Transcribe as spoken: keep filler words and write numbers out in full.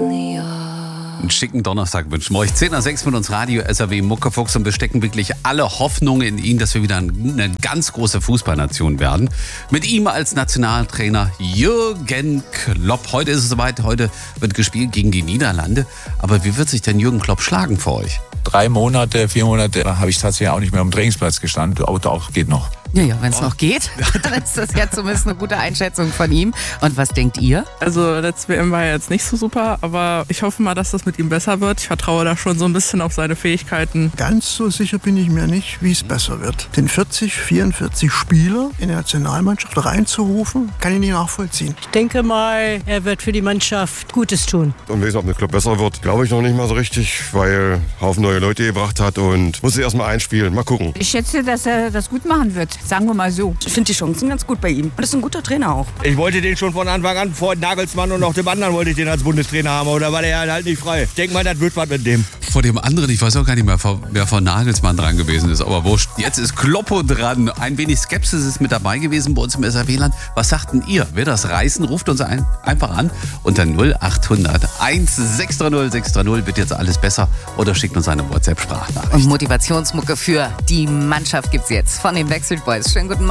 Einen schicken Donnerstag wünschen wir euch. zehn nach sechs mit uns Radio S R W Muckefuchs und wir stecken wirklich alle Hoffnungen in ihn, dass wir wieder eine ganz große Fußballnation werden. Mit ihm als Nationaltrainer Jürgen Klopp. Heute ist es soweit, heute wird gespielt gegen die Niederlande. Aber wie wird sich denn Jürgen Klopp schlagen für euch? Drei Monate, vier Monate habe ich tatsächlich auch nicht mehr am Trainingsplatz gestanden. Auto auch geht noch. Ja, ja, wenn es noch geht, dann ist das ja zumindest eine gute Einschätzung von ihm. Und was denkt ihr? Also letztes W M war ja jetzt nicht so super, aber ich hoffe mal, dass das mit ihm besser wird. Ich vertraue da schon so ein bisschen auf seine Fähigkeiten. Ganz so sicher bin ich mir nicht, wie es besser wird. Den vierzig, vierundvierzig Spieler in die Nationalmannschaft reinzurufen, kann ich nicht nachvollziehen. Ich denke mal, er wird für die Mannschaft Gutes tun. Und wie ob der Club besser wird, glaube ich noch nicht mal so richtig, weil er Haufen neue Leute gebracht hat und muss sich erstmal einspielen. Mal gucken. Ich schätze, dass er das gut machen wird. Sagen wir mal so. Ich finde die Chancen ganz gut bei ihm. Und ist ein guter Trainer auch. Ich wollte den schon von Anfang an, vor Nagelsmann und auch dem anderen wollte ich den als Bundestrainer haben. Aber da war der halt nicht frei. Ich denke mal, das wird was mit dem. Vor dem anderen, ich weiß auch gar nicht mehr, wer vor Nagelsmann dran gewesen ist, aber wurscht. Jetzt ist Kloppo dran. Ein wenig Skepsis ist mit dabei gewesen bei uns im S R W-Land. Was sagten ihr? Wird das reißen? Ruft uns ein, einfach an unter null acht hundert eins sechs drei null sechs drei null. Wird jetzt alles besser? Oder schickt uns eine WhatsApp-Sprachnachricht. Und Motivationsmucke für die Mannschaft gibt's jetzt von den Backstreet Boys. Schönen guten Morgen.